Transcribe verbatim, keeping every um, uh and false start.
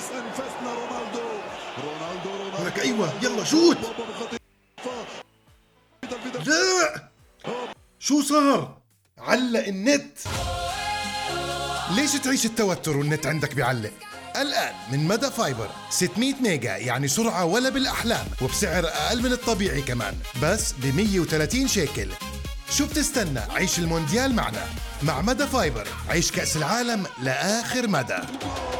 انفسنا رونالدو رونالدو رونالدو ولك ايوه يلا شوت. لا شو صار؟ علق النت. ليش تعيش التوتر والنت عندك بيعلق؟ الآن من مدى فايبر ستمية ميجا، يعني سرعة ولا بالأحلام، وبسعر أقل من الطبيعي كمان، بس ب مية وثلاثين شيكل. شو بتستنى؟ عيش المونديال معنا. مع مدى فايبر عيش كأس العالم لآخر مدى.